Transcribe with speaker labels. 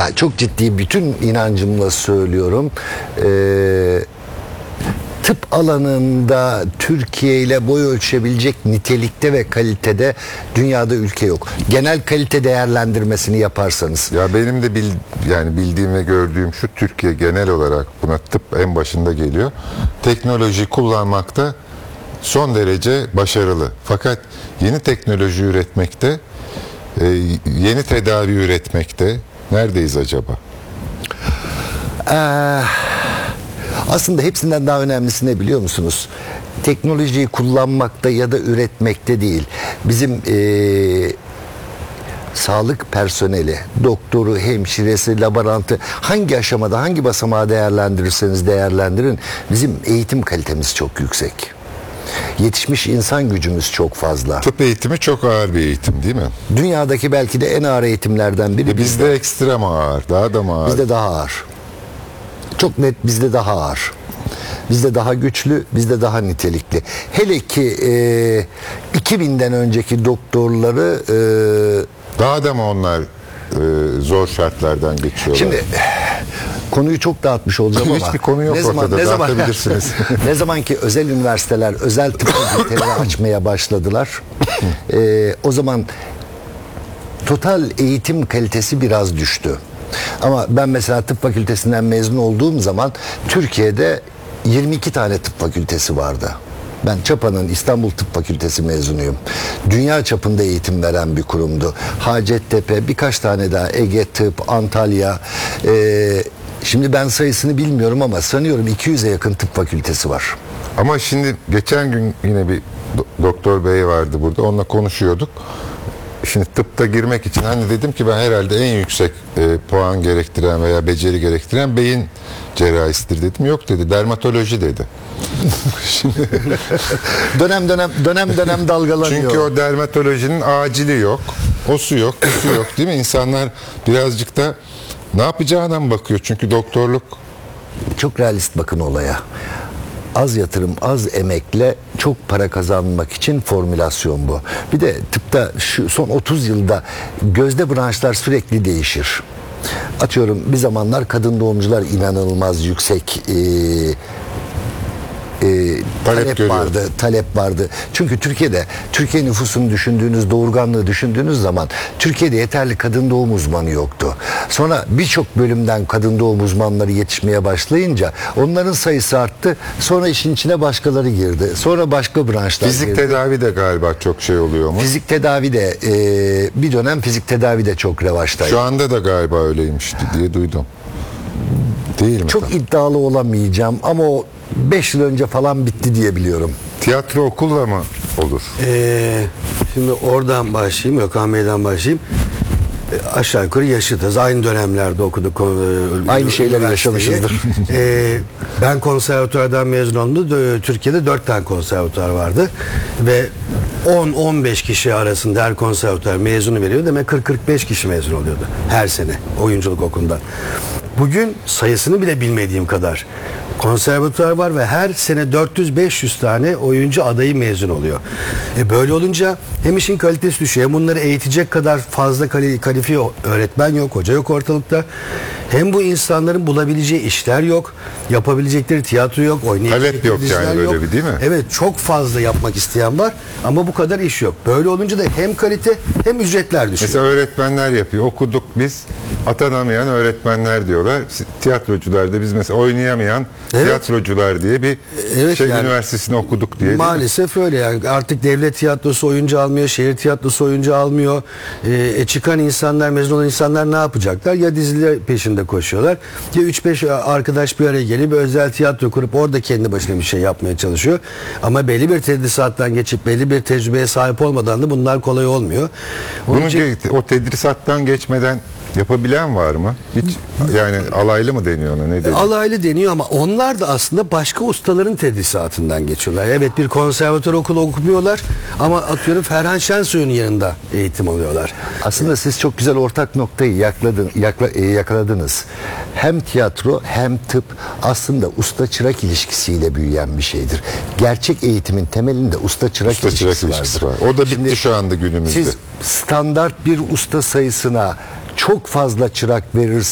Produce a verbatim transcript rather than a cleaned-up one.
Speaker 1: ben çok ciddi bütün inancımla söylüyorum. Ee, tıp alanında Türkiye ile boy ölçebilecek nitelikte ve kalitede dünyada ülke yok. Genel kalite değerlendirmesini yaparsanız.
Speaker 2: Ya benim de bil, yani bildiğim ve gördüğüm şu, Türkiye genel olarak buna tıp en başında geliyor. Teknoloji kullanmakta son derece başarılı. Fakat yeni teknoloji üretmekte, e, yeni tedavi üretmekte neredeyiz acaba?
Speaker 1: Eee Aslında hepsinden daha önemlisi ne biliyor musunuz? Teknolojiyi kullanmakta ya da üretmekte değil. Bizim ee, sağlık personeli, doktoru, hemşiresi, laborantı hangi aşamada, hangi basamağı değerlendirirseniz değerlendirin. Bizim eğitim kalitemiz çok yüksek. Yetişmiş insan gücümüz çok fazla.
Speaker 2: Tıp eğitimi çok ağır bir eğitim değil mi?
Speaker 1: Dünyadaki belki de en ağır eğitimlerden biri.
Speaker 2: E bizde, bizde ekstrem ağır, daha da mı ağır?
Speaker 1: Bizde daha ağır. Çok net bizde daha ağır. Bizde daha güçlü, bizde daha nitelikli. Hele ki e, iki binden önceki doktorları
Speaker 2: e, daha da mı onlar e, zor şartlardan geçiyorlar?
Speaker 1: Şimdi konuyu çok dağıtmış olacağım ama
Speaker 2: hiçbir konu yok
Speaker 1: ne zaman,
Speaker 2: ortada,
Speaker 1: ne zaman,
Speaker 2: dağıtabilirsiniz.
Speaker 1: Ne zaman ki özel üniversiteler özel tıp fakülteleri açmaya başladılar, e, o zaman total eğitim kalitesi biraz düştü. Ama ben mesela tıp fakültesinden mezun olduğum zaman Türkiye'de yirmi iki tane tıp fakültesi vardı. Ben Çapa'nın İstanbul Tıp Fakültesi mezunuyum. Dünya çapında eğitim veren bir kurumdu. Hacettepe, birkaç tane daha, Ege Tıp, Antalya. Ee, şimdi ben sayısını bilmiyorum ama sanıyorum iki yüze yakın tıp fakültesi var.
Speaker 2: Ama şimdi geçen gün yine bir doktor bey vardı burada. Onunla konuşuyorduk. Şimdi tıpta girmek için hani dedim ki ben herhalde en yüksek e, puan gerektiren veya beceri gerektiren beyin cerrahisidir dedim. Yok dedi, dermatoloji dedi.
Speaker 1: Şimdi dönem dönem dönem dönem dalgalanıyor.
Speaker 2: Çünkü o dermatolojinin acili yok. O su yok, bu su yok değil mi? İnsanlar birazcık da ne yapacağına mı bakıyor? Çünkü doktorluk...
Speaker 1: Çok realist bakın olaya. Az yatırım, az emekle çok para kazanmak için formülasyon bu. Bir de tıpta şu son otuz yılda gözde branşlar sürekli değişir. Atıyorum bir zamanlar kadın doğumcular inanılmaz yüksek e, e, talep, talep vardı, talep vardı. Çünkü Türkiye'de, Türkiye nüfusunu düşündüğünüz, doğurganlığı düşündüğünüz zaman Türkiye'de yeterli kadın doğum uzmanı yoktu. Sonra birçok bölümden kadın doğum uzmanları yetişmeye başlayınca onların sayısı arttı. Sonra işin içine başkaları girdi. Sonra başka branşlar
Speaker 2: fizik
Speaker 1: girdi.
Speaker 2: Fizik tedavi de galiba çok şey oluyor mu?
Speaker 1: Fizik tedavi de e, bir dönem fizik tedavi de çok revaçtaydı.
Speaker 2: Şu anda da galiba öyleymiş diye duydum. Değil mi?
Speaker 1: Çok
Speaker 2: tam?
Speaker 1: iddialı olamayacağım ama o beş yıl önce falan bitti diye biliyorum.
Speaker 2: Tiyatro okulla mı olur?
Speaker 3: Ee, şimdi oradan başlayayım, Okan Bey'den başlayayım. E, aşağı yukarı yaşıtız. Aynı dönemlerde okuduk. E,
Speaker 1: Aynı şeyleri yaşamışızdır.
Speaker 3: E, ben konservatuvardan mezun oldum. Türkiye'de dört tane konservatuvar vardı. Ve on on beş kişi arasında her konservatuvar mezunu veriyor. Demek kırk kırk beş kişi mezun oluyordu her sene oyunculuk okulundan. Bugün sayısını bile bilmediğim kadar konservatuvar var ve her sene dört yüz beş yüz tane oyuncu adayı mezun oluyor. E böyle olunca hem işin kalitesi düşüyor, hem bunları eğitecek kadar fazla kalifiye öğretmen yok, hoca yok ortalıkta. Hem bu insanların bulabileceği işler yok, yapabilecekleri tiyatro yok,
Speaker 2: talep yok yani, böyle
Speaker 3: yok.
Speaker 2: bir değil mi?
Speaker 3: Evet, çok fazla yapmak isteyen var ama bu kadar iş yok. Böyle olunca da hem kalite hem ücretler düşüyor.
Speaker 2: Mesela öğretmenler yapıyor. Okuduk biz, atanamayan öğretmenler diyorlar. Tiyatrocular da biz mesela oynayamayan evet. tiyatrocular diye bir evet, şey yani, üniversitesini okuduk diye.
Speaker 3: Maalesef öyle yani. Artık devlet tiyatrosu oyuncu almıyor, şehir tiyatrosu oyuncu almıyor. Ee, çıkan insanlar, mezun olan insanlar ne yapacaklar? Ya diziler peşinde koşuyorlar ya üç beş arkadaş bir araya gelip özel tiyatro kurup orada kendi başına bir şey yapmaya çalışıyor. Ama belli bir tedrisattan geçip belli bir tecrübeye sahip olmadan da bunlar kolay olmuyor.
Speaker 2: Onun Bunu için, o tedrisattan geçmeden yapabilen var mı? Hiç yani alaylı mı deniyor ona? Ne deniyor?
Speaker 3: Alaylı deniyor ama onlar da aslında başka ustaların tedrisatından geçiyorlar. Evet, bir konservatuar okulu okumuyorlar ama atıyorum Ferhan Şensoy'un yanında eğitim alıyorlar.
Speaker 1: Aslında siz çok güzel ortak noktayı yakladın, yakla, e, yakaladınız. Hem tiyatro hem tıp aslında usta çırak ilişkisiyle büyüyen bir şeydir. Gerçek eğitimin temelinde usta çırak
Speaker 2: usta
Speaker 1: ilişkisi,
Speaker 2: çırak ilişkisi var.
Speaker 1: vardır.
Speaker 2: O da bitti
Speaker 1: Şimdi,
Speaker 2: şu anda günümüzde.
Speaker 1: Siz standart bir usta sayısına çok fazla çırak verir